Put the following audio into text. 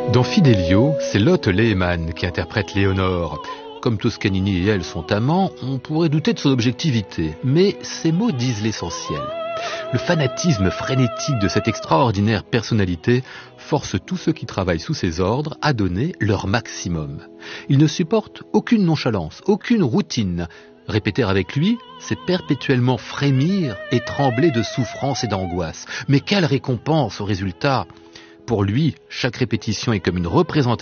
Dans Fidelio, c'est Lotte Lehmann qui interprète Léonore. Comme Toscanini et elle sont amants, on pourrait douter de son objectivité, mais ces mots disent l'essentiel. Le fanatisme frénétique de cette extraordinaire personnalité force tous ceux qui travaillent sous ses ordres à donner leur maximum. Il ne supporte aucune nonchalance, aucune routine. Répéter avec lui, c'est perpétuellement frémir et trembler de souffrance et d'angoisse. Mais quelle récompense au résultat! Pour lui, chaque répétition est comme une représentation